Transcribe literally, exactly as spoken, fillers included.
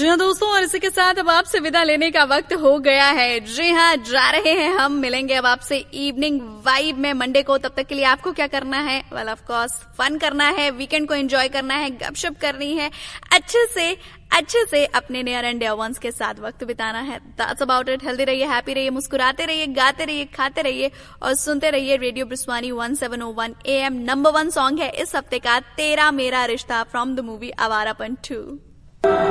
जी हाँ दोस्तों, और इसी के साथ अब आपसे विदा लेने का वक्त हो गया है। जी हाँ, जा रहे हैं हम, मिलेंगे अब आपसे इवनिंग वाइब में मंडे को। तब तक के लिए आपको क्या करना है? वेल ऑफ कोर्स फन करना है, वीकेंड को एंजॉय करना है, गपशप करनी है, अच्छे से अच्छे से अपने नियर एंड डियर वंस के साथ वक्त बिताना है। That's about it. हेल्दी रहिए, हैप्पी रहिए, मुस्कुराते रहिए, गाते रहिए, खाते रहिए और सुनते रहिए radio ब्रिस्वानी one seven O one A M. Number one song है इस हफ्ते का तेरा मेरा रिश्ता from the movie Awarapan to.